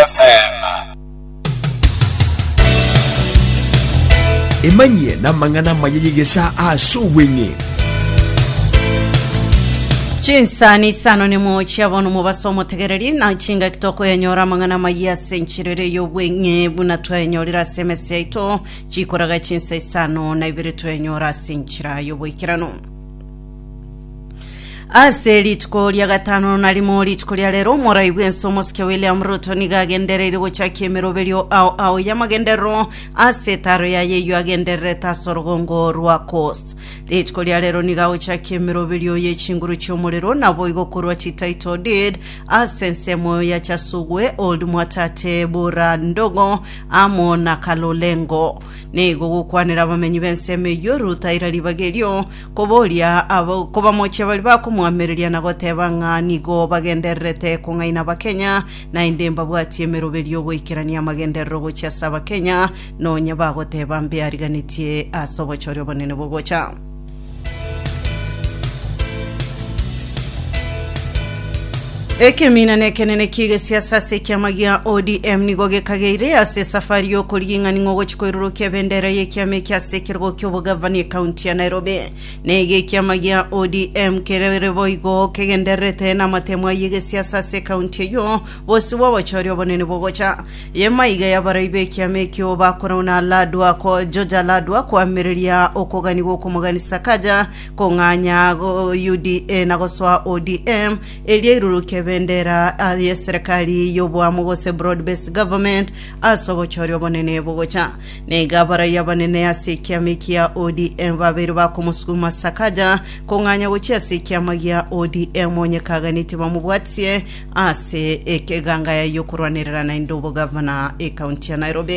FM. Emanye na mangana mayegesa asubwenye. Chinsani sano ni mochi abono mubasomo tegereri na chinga kitoko yenyora mangana mayia senchirere yobwenye bunatwa yenyorira semese ito chikoraga chinsa sano na ibireto yenyora senchira yobwekirano. Ase litko lya gatano na limo litko lya lero moraiwe nsomo sike William Ruto nigagenderere gochake emerobelyo au yamagendero ase taro ya yeyo agendere tasorgongo rwa coast litko lya lero nigaochake emerobelyo yechinguru cyomurero nabo igokorwa chitaito did ase nsemo ya Chasugwe Old Mwatate Bura Ndogo amo na Kalolengo nego gukwanira abamenyi benseme yo Ruta iralibagelyo kobolya abo koba moche bali bako Ameria na goteba nigo bagenderete kungaina bakenya na indemba bwati emerobelyo goikirania magenderero gocha saba Kenya no nyaba goteba mbe ariganitie asobochoryo bonene bogocha. Ekemina nekenene kige siasa sekyamagia ODM nigoge kageire ase safari yo kulinga ningogo chikoiruro kyabendera yekyame kyasekirgo kyobugavani county ya Nairobi nege kyamagia ODM kerere boigo kegenderete na matemwa yige siasa se county yo bosi wabachoryo bonene bogocha yemaiga yabaraibe kyame kyo bakorona ladwa ko Georgia ladwa kwa Ameria okogani go kumugani sakaja konganya UDA na goswa ODM elieruru bendera ya serikali yobwa mugose broad based government asobochoryo bonene bogocha negabara yabanene yasekia mekia ODM babiri bakumusukuma sakaja konganya gochya sekia magia ODM onye kaganiti bamubwatsie ase ekeganga ya yokurwanirira na indobo governor e county ya Nairobi.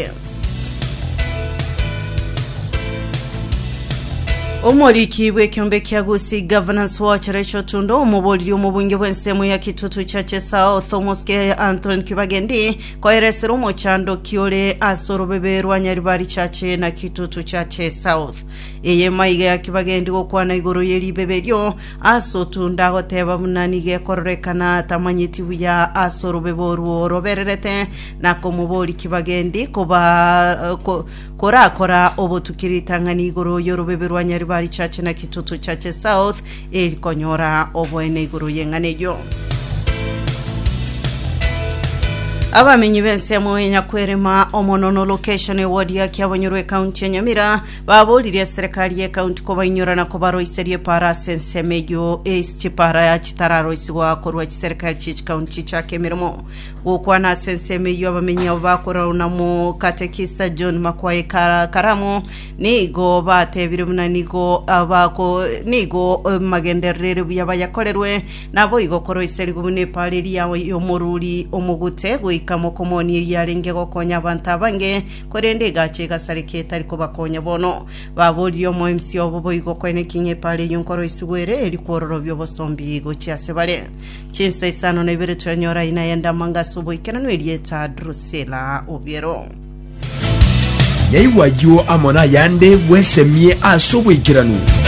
Omoriki bwekyombe kyagusi governance watch Rachel Tundo omuboli omubunge bwensemo ya kitutu chache South Thomoske Anton Kibagendi koeresero mochando kiole asorobebe rwanyaribari chache na kitutu chache South eye maiga ya Kibagendi gokwana igoro yeri bebelyo asotunda goteba munanige korrekana tamanyiti buya asorobebo robererete na komuboli Kibagendi koba kora obotukiritangani igoro yorobebe rwanyaribari chache na kitutu chache South konyora obwene iguru yenganejo abamenyi bensemo enyakwerema omonono location award ya kyabonyurwe county ya Nyamira babolire serikali ya county ko banyurana ko baroiserie para sensemejo chipara ya chitararo iswa korwa serikali chi county cha Kemirimo gukwana sensemejo abamenyi abakorana mu katekista John Makwaye Karamo nigo batebire munanigo abako nigo magenderere buyabayakorerwe nabo igokoroiseri gubune pareri yawo yomururi omugute kamokomoni yarenge gokonya abantu abange korende gache gasareketa ariko bakonya bono baburiyo mu MC obo igokone kinye pale yunkoro isugwere eri kororo byo bosombi gochiase bale chinsa isano na ibere twanyora inayenda mangasubo ikenano elieta Drusela obiero Yaiwa yo amona yande wesemie asobo ikiranu